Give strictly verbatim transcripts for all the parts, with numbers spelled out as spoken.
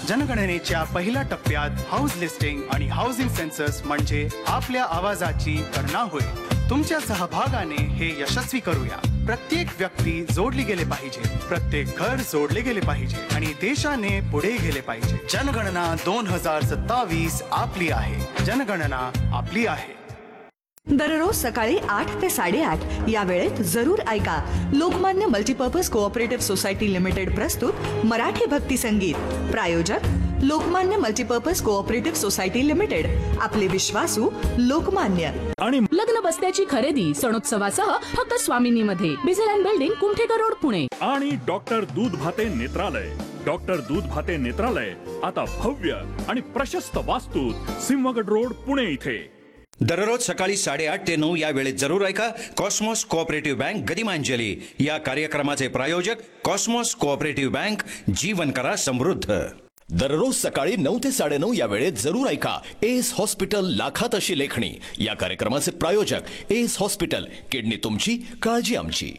जनगणनेच्या पहिल्या टप्प्यात house listing आणि हाऊसिंग सेन्सस म्हणजे आपल्या आवाजाची गणना होईल. तुमच्या सहभागाने हे यशस्वी करूया. प्रत्येक व्यक्ती जोडली गेले पाहिजे, प्रत्येक घर जोडले गेले पाहिजे आणि देशाने पुढे गेले पाहिजे. जनगणना दोन हजार सत्तावीस आपली आहे. जनगणना आपली आहे. दररोज सकाळी आठ ते साडेआठ या वेळेत जरूर ऐका Lokmanya multipurpose cooperative society limited प्रस्तुत मराठी भक्ती संगीत. प्रायोजक Lokmanya multipurpose cooperative society limited. आपले विश्वासू लोकमान्य. आणि लग्न बस्त्याची खरेदी सणोत्सवासह फक्त स्वामिनीमध्ये. बिझेल बिल्डिंग कुमठेकर रोड पुणे. आणि डॉक्टर दूध भाते नेत्रालय. डॉक्टर दूध भाते नेत्रालय आता भव्य आणि प्रशस्त वास्तूत सिंहगड रोड पुणे इथे. दररोज सकाळी साडेआठ ते नऊ या वेळेत जरूर ऐका कॉस्मॉस कोऑपरेटिव्ह बँक गदिमांजली या कार्यक्रमाचे प्रायोजक कॉस्मॉस कोऑपरेटिव्ह बँक. जीवन करा समृद्ध. दररोज सकाळी नऊ ते साडेनऊ या वेळेत जरूर ऐका एस हॉस्पिटल लाखात अशी लेखणी या कार्यक्रमाचे प्रायोजक एस हॉस्पिटल. किडनी तुमची, काळजी आमची.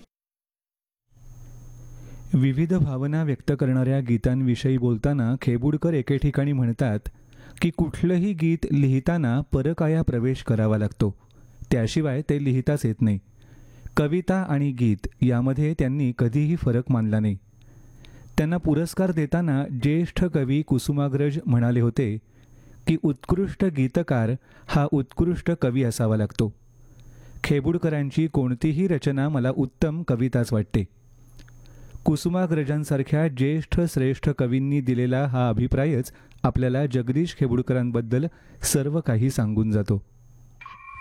विविध भावना व्यक्त करणाऱ्या गीतांविषयी बोलताना खेबुडकर एके ठिकाणी म्हणतात की कुठलंही गीत लिहिताना परकाया प्रवेश करावा लागतो, त्याशिवाय ते लिहिताच येत नाही. कविता आणि गीत यामध्ये त्यांनी कधीही फरक मानला नाही. त्यांना पुरस्कार देताना ज्येष्ठ कवी कुसुमाग्रज म्हणाले होते की उत्कृष्ट गीतकार हा उत्कृष्ट कवी असावा लागतो. खेबुडकरांची कोणतीही रचना मला उत्तम कविताच वाटते. कुसुमाग्रजांसारख्या ज्येष्ठ श्रेष्ठ कवींनी दिलेला हा अभिप्रायच आपल्याला जगदीश खेबुडकरांबद्दल सर्व काही सांगून जातो.